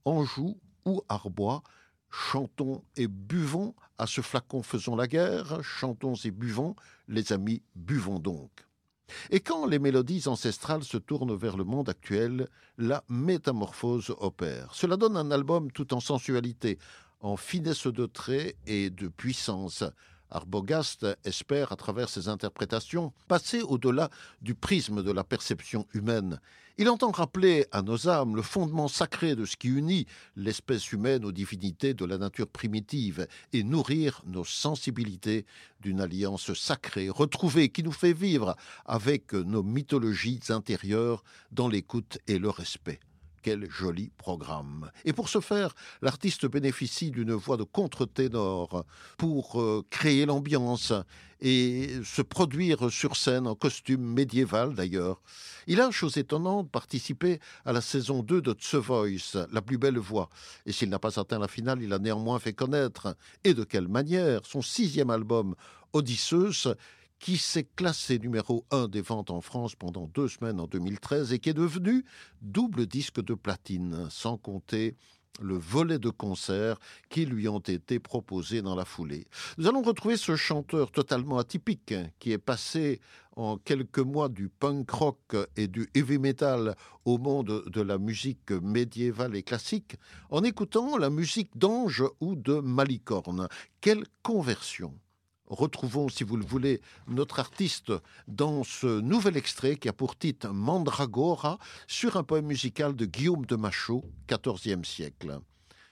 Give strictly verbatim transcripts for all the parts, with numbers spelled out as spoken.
Anjou ou Arbois. Chantons et buvons, à ce flacon faisons la guerre, chantons et buvons, les amis, buvons donc. Et quand les mélodies ancestrales se tournent vers le monde actuel, la métamorphose opère. Cela donne un album tout en sensualité, en finesse de traits et de puissance. Arbogast espère, à travers ses interprétations, passer au-delà du prisme de la perception humaine. Il entend rappeler à nos âmes le fondement sacré de ce qui unit l'espèce humaine aux divinités de la nature primitive et nourrir nos sensibilités d'une alliance sacrée, retrouvée, qui nous fait vivre avec nos mythologies intérieures dans l'écoute et le respect. Quel joli programme. Et pour ce faire, l'artiste bénéficie d'une voix de contre-ténor pour euh, créer l'ambiance et se produire sur scène en costume médiéval d'ailleurs. Il a, chose étonnante, participé à la saison deux de The Voice, La plus belle voix. Et s'il n'a pas atteint la finale, il a néanmoins fait connaître, et de quelle manière, son sixième album, Odysseus, qui s'est classé numéro un des ventes en France pendant deux semaines en deux mille treize et qui est devenu double disque de platine, sans compter le volet de concerts qui lui ont été proposés dans la foulée. Nous allons retrouver ce chanteur totalement atypique qui est passé en quelques mois du punk rock et du heavy metal au monde de la musique médiévale et classique en écoutant la musique d'Ange ou de Malicorne. Quelle conversion! Retrouvons, si vous le voulez, notre artiste dans ce nouvel extrait qui a pour titre Mandragora sur un poème musical de Guillaume de Machaut, quatorzième siècle.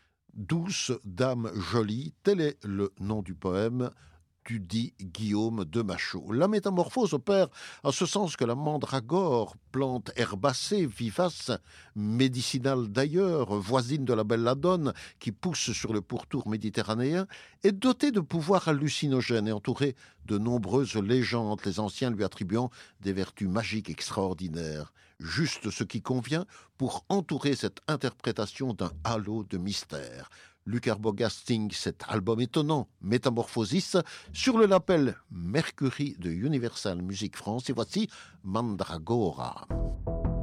Douce dame jolie, tel est le nom du poème du dit Guillaume de Machaut. La métamorphose opère en ce sens que la mandragore, plante herbacée, vivace, médicinale d'ailleurs, voisine de la belladone, qui pousse sur le pourtour méditerranéen, est dotée de pouvoirs hallucinogènes et entourée de nombreuses légendes, les anciens lui attribuant des vertus magiques extraordinaires. Juste ce qui convient pour entourer cette interprétation d'un halo de mystère. Luc Arbogast signe cet album étonnant, Métamorphosis, sur le label Mercury de Universal Music France. Et voici Mandragora.